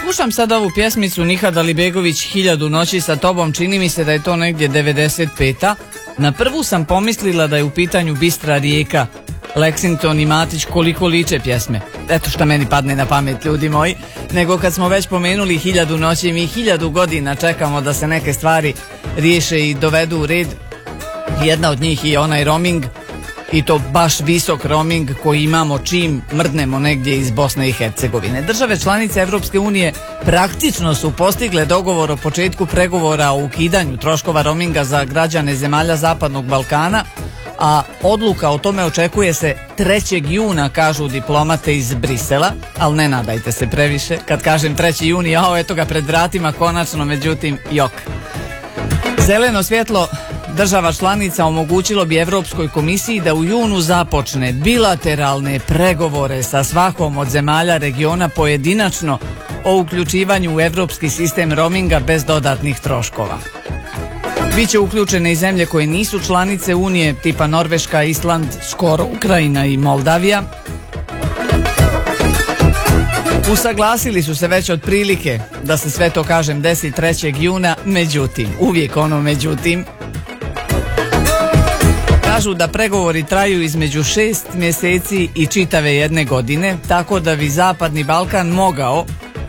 Slušam sad ovu pjesmicu Nihad Alibegović, 1000 noći sa tobom, čini mi se da je to negdje 95. Na prvu sam pomislila da je u pitanju Bistra rijeka, Lexington i Matić, koliko liče pjesme. Eto šta meni padne na pamet, ljudi moji. Nego kad smo već pomenuli 1000 noći, mi 1000 godina čekamo da se neke stvari riješe i dovedu u red. Jedna od njih je onaj roaming, i to baš visok roaming koji imamo čim mrdnemo negdje iz Bosne i Hercegovine. Države članice Evropske unije praktično su postigle dogovor o početku pregovora o ukidanju troškova roaminga za građane zemalja Zapadnog Balkana, a odluka o tome očekuje se 3. juna, kažu diplomate iz Brisela, ali ne nadajte se previše. Kad kažem 3. juni, eto ga pred vratima konačno, međutim, jok. Zeleno svjetlo država članica omogućilo bi Europskoj komisiji da u junu započne bilateralne pregovore sa svakom od zemalja regiona pojedinačno o uključivanju u europski sistem roaminga bez dodatnih troškova. Biće uključene i zemlje koje nisu članice Unije, tipa Norveška, Island, skoro Ukrajina i Moldavija. Usaglasili su se već otprilike da se sve to, kažem, desi 3. juna, međutim, uvijek ono međutim. Kažu da pregovori traju između 6 mjeseci i čitave jedne godine, tako da bi Zapadni Balkan mogao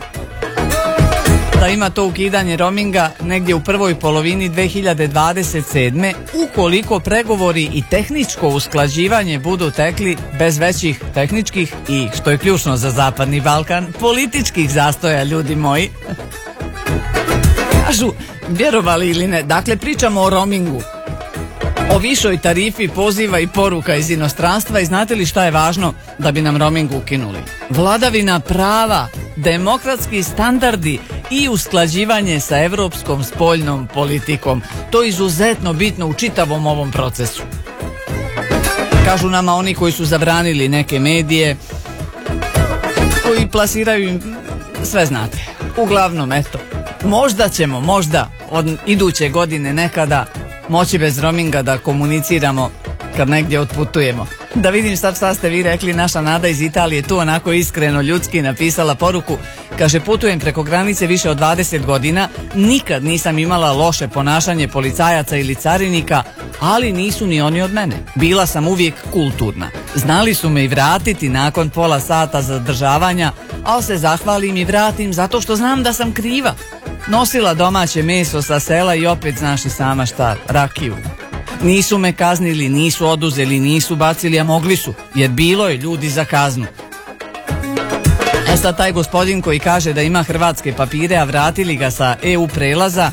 da ima to ukidanje roaminga negdje u prvoj polovini 2027. ukoliko pregovori i tehničko usklađivanje budu tekli bez većih tehničkih i, što je ključno za Zapadni Balkan, političkih zastoja, ljudi moji. Kažu, vjerovali ili ne, dakle pričamo o roamingu, o višoj tarifi poziva i poruka iz inostranstva, i znate li šta je važno da bi nam roaming ukinuli? Vladavina prava, demokratski standardi i usklađivanje sa evropskom spoljnom politikom. To je izuzetno bitno u čitavom ovom procesu. Kažu nama oni koji su zabranili neke medije, koji plasiraju, sve znate. Uglavnom, eto, možda ćemo, od iduće godine nekada moći bez roaminga da komuniciramo kad negdje otputujemo. Da vidim šta ste vi rekli. Naša Nada iz Italije tu onako iskreno, ljudski napisala poruku. Kaže, putujem preko granice više od 20 godina, nikad nisam imala loše ponašanje policajaca ili carinika, ali nisu ni oni od mene. Bila sam uvijek kulturna. Znali su me i vratiti nakon pola sata zadržavanja, ali se zahvalim i vratim zato što znam da sam kriva. Nosila domaće meso sa sela i opet, znaš i sama šta, rakiju. Nisu me kaznili, nisu oduzeli, nisu bacili, a mogli su, jer bilo je ljudi za kaznu. Sad taj gospodin koji kaže da ima hrvatske papire, a vratili ga sa EU prelaza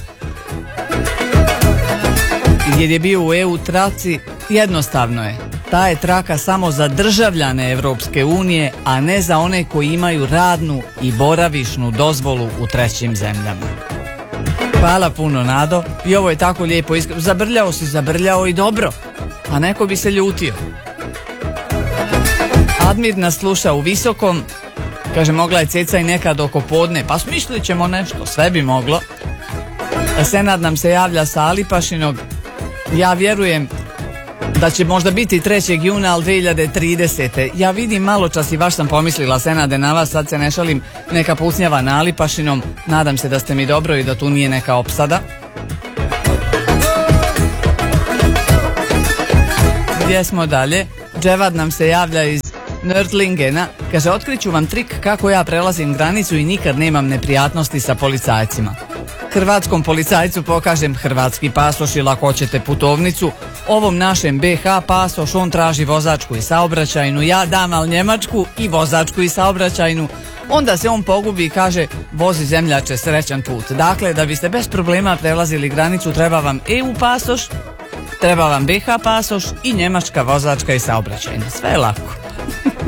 jer je bio u EU traci, jednostavno je. Ta je traka samo za državljane Evropske unije, a ne za one koji imaju radnu i boravišnu dozvolu u trećim zemljama. Hvala puno, Nado. I ovo je tako lijepo iskreno. Zabrljao i dobro. A neko bi se ljutio. Admir nas sluša u Visokom. Kaže, mogla je ceca i nekad oko podne. Pa smišlit ćemo nešto, sve bi moglo. Senad nam se javlja sa Alipašinog. Ja vjerujem da će možda biti 3. juna, ali 2030. Ja vidim malo čas i baš sam pomislila, Senade, na vas, sad se ne šalim, neka pucnjava na Alipašinom. Nadam se da ste mi dobro i da tu nije neka opsada. Gdje smo dalje? Dževad nam se javlja iz Nördlingena. Kaže, otkriću vam trik kako ja prelazim granicu i nikad nemam neprijatnosti sa policajcima. Hrvatskom policajcu pokažem hrvatski pasoš ili ako hoćete putovnicu. Ovom našem BH pasoš, on traži vozačku i saobraćajnu, ja dam al Njemačku i vozačku i saobraćajnu. Onda se on pogubi i kaže, vozi zemljače, srećan put. Dakle, da biste bez problema prelazili granicu, treba vam EU pasoš, treba vam BH pasoš i njemačka vozačka i saobraćajna. Sve je lako.